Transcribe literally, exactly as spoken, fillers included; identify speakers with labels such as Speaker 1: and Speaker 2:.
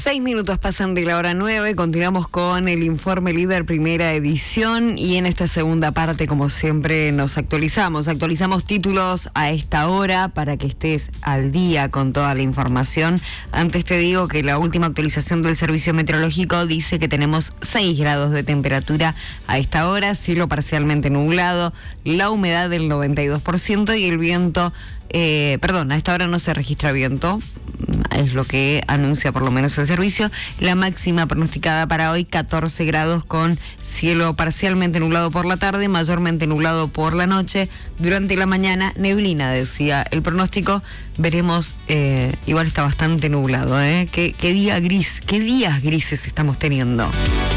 Speaker 1: Seis minutos pasan de la hora nueve, continuamos con el Informe Líder primera edición y en esta segunda parte, como siempre, nos actualizamos. Actualizamos títulos a esta hora para que estés al día con toda la información. Antes te digo que la última actualización del Servicio Meteorológico dice que tenemos seis grados de temperatura a esta hora, cielo parcialmente nublado, la humedad del noventa y dos por ciento y el viento, eh, perdón, a esta hora no se registra viento. Es lo que anuncia por lo menos el servicio. La máxima pronosticada para hoy, catorce grados con cielo parcialmente nublado por la tarde, mayormente nublado por la noche. Durante la mañana, neblina, decía el pronóstico. Veremos, eh, igual está bastante nublado, ¿eh? ¿Qué, qué día gris, qué días grises estamos teniendo?